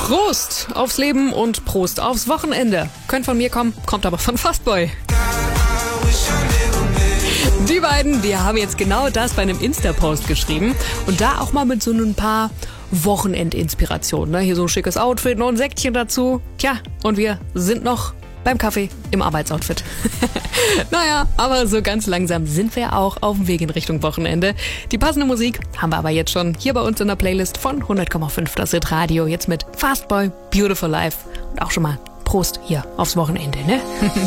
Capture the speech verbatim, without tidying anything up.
Prost aufs Leben und Prost aufs Wochenende. Könnt von mir kommen, kommt aber von Fastboy. Die beiden, die haben jetzt genau das bei einem Insta-Post geschrieben und da auch mal mit so ein paar Wochenendinspirationen. Ne? Hier so ein schickes Outfit, noch ein Säckchen dazu. Tja, und wir sind noch beim Kaffee im Arbeitsoutfit. Naja, aber so ganz langsam sind wir auch auf dem Weg in Richtung Wochenende. Die passende Musik haben wir aber jetzt schon hier bei uns in der Playlist von hundert Komma fünf Das Hit Radio. Jetzt mit Fastboy, Beautiful Life und auch schon mal Prost hier aufs Wochenende, ne?